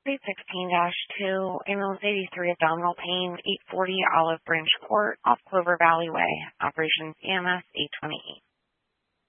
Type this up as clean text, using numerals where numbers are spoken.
316-2, ambulance 83, abdominal pain, 840 Olive Branch Court, off Clover Valley Way. Operations EMS 828.